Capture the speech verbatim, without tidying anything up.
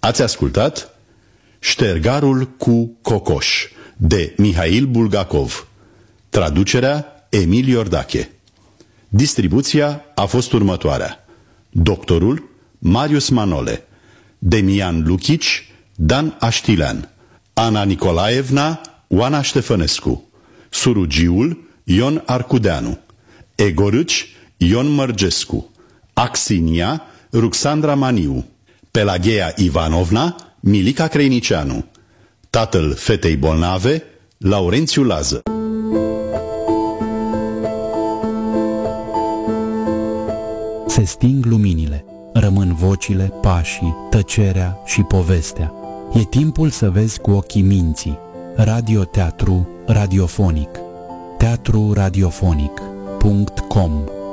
Ați ascultat Ștergarul cu cocoș de Mihail Bulgakov. Traducerea Emil Iordache. Distribuția a fost următoarea: Doctorul Marius Manole, Demian Luchici, Dan Aștilean, Ana Nicolaevna Oana Ștefănescu, Surugiul Ion Arcudeanu, Egorâci Ion Mărgescu, Axinia Ruxandra Maniu, Pelageia Ivanovna Milica Creinicianu, tatăl fetei bolnave Laurențiu Lază. Se sting luminile, rămân vocile, pașii, tăcerea și povestea. E timpul să vezi cu ochii minții. Radioteatru radiofonic. teatru radiofonic punct com